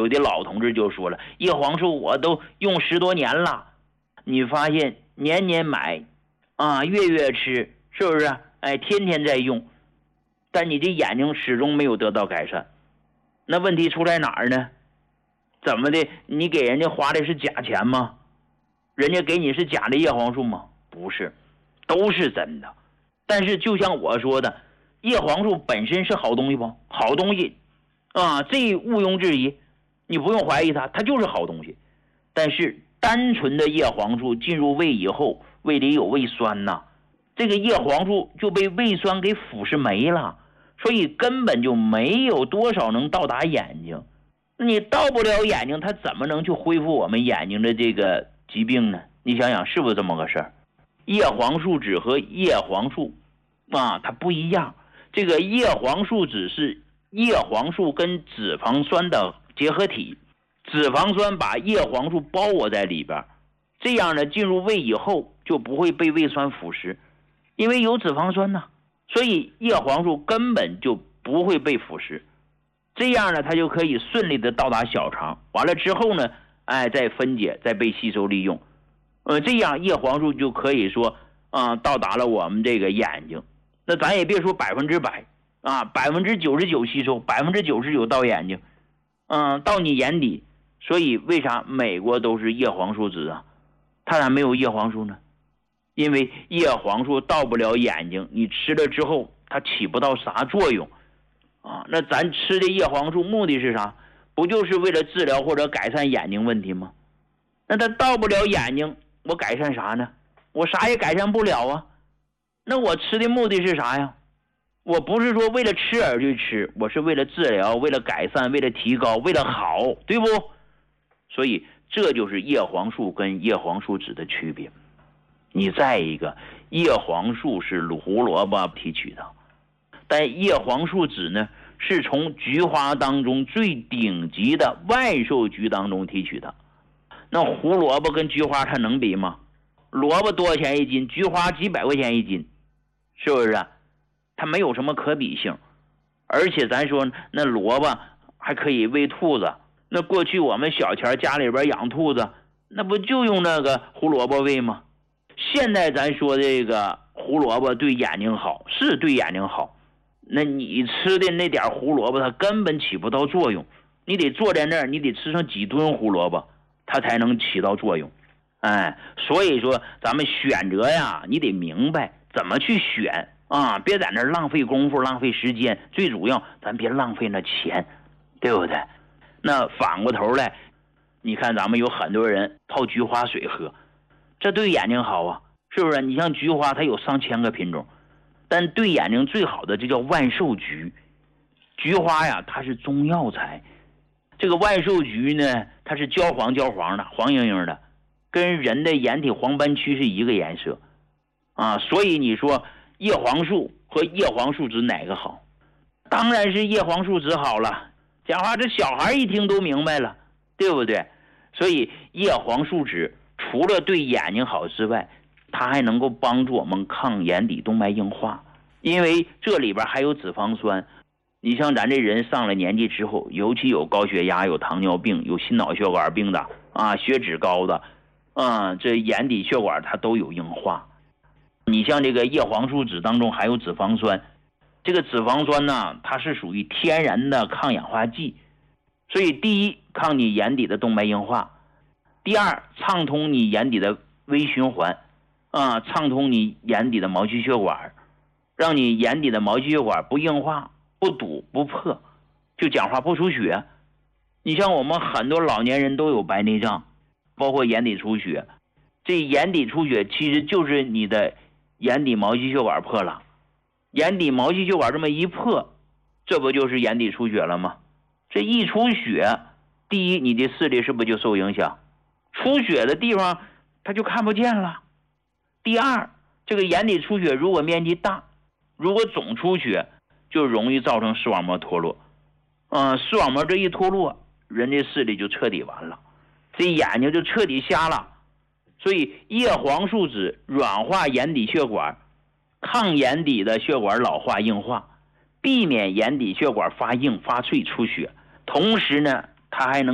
有的老同志就说了，叶黄素我都用10多年了，你发现年年买月月吃，是不是？天天在用，但你这眼睛始终没有得到改善。那问题出在哪儿呢？怎么的？你给人家花的是假钱吗？人家给你是假的叶黄素吗？不是，都是真的。但是就像我说的，叶黄素本身是好东西不？好东西这毋庸置疑，你不用怀疑它就是好东西。但是单纯的叶黄素进入胃以后，胃里有胃酸呐，这个叶黄素就被胃酸给腐蚀没了，所以根本就没有多少能到达眼睛。你到不了眼睛，它怎么能去恢复我们眼睛的这个疾病呢？你想想是不是这么个事儿？叶黄素酯和叶黄素它不一样。这个叶黄素酯是叶黄素跟脂肪酸的结合体，脂肪酸把叶黄素包裹在里边，这样呢进入胃以后就不会被胃酸腐蚀，因为有脂肪酸呢，所以叶黄素根本就不会被腐蚀。这样呢它就可以顺利的到达小肠，完了之后呢再分解，再被吸收利用。这样叶黄素就可以说到达了我们这个眼睛。那咱也别说100%，99%吸收，99%到眼睛，到你眼底。所以为啥美国都是叶黄素酯啊？它咋没有叶黄素呢？因为叶黄素到不了眼睛，你吃了之后它起不到啥作用那咱吃的叶黄素目的是啥？不就是为了治疗或者改善眼睛问题吗？那它到不了眼睛，我改善啥呢？我啥也改善不了啊。那我吃的目的是啥呀？我不是说为了吃而去吃，我是为了治疗，为了改善，为了提高，为了好，对不？所以这就是叶黄素跟叶黄素酯的区别。你再一个，叶黄素是胡萝卜提取的，但叶黄素酯呢是从菊花当中最顶级的万寿菊当中提取的。那胡萝卜跟菊花它能比吗？萝卜多少钱一斤，菊花几百块钱一斤，是不是？它没有什么可比性。而且咱说那萝卜还可以喂兔子，那过去我们小前家里边养兔子，那不就用那个胡萝卜喂吗？现在咱说这个胡萝卜对眼睛好，是对眼睛好，那你吃的那点胡萝卜它根本起不到作用，你得坐在那儿，你得吃上几吨胡萝卜它才能起到作用。所以说咱们选择呀，你得明白怎么去选别在那儿浪费功夫浪费时间，最主要咱别浪费那钱，对不对？那反过头来，你看咱们有很多人泡菊花水喝，这对眼睛好啊，是不是？你像菊花它有上千个品种，但对眼睛最好的就叫万寿菊。菊花呀它是中药材，这个万寿菊呢它是焦黄的，黄莹莹的，跟人的眼体黄斑区是一个颜色所以你说叶黄素和叶黄素酯哪个好？当然是叶黄素酯好了。讲话这小孩一听都明白了，对不对？所以叶黄素酯除了对眼睛好之外，它还能够帮助我们抗眼底动脉硬化，因为这里边还有脂肪酸。你像咱这人上了年纪之后，尤其有高血压、有糖尿病、有心脑血管病的血脂高的这眼底血管它都有硬化。你像这个叶黄素酯当中还有脂肪酸，这个脂肪酸呢它是属于天然的抗氧化剂，所以第一抗你眼底的动脉硬化，第二畅通你眼底的微循环畅通你眼底的毛细血管，让你眼底的毛细血管不硬化不堵不破，就讲话不出血。你像我们很多老年人都有白内障，包括眼底出血，这眼底出血其实就是你的眼底毛细血管破了，眼底毛细血管这么一破，这不就是眼底出血了吗？这一出血，第一你的视力是不是就受影响？出血的地方它就看不见了。第二，这个眼底出血如果面积大，如果总出血，就容易造成视网膜脱落视网膜这一脱落，人的视力就彻底完了，这眼睛就彻底瞎了。所以叶黄素酯软化眼底血管，抗眼底的血管老化硬化，避免眼底血管发硬发脆出血，同时呢它还能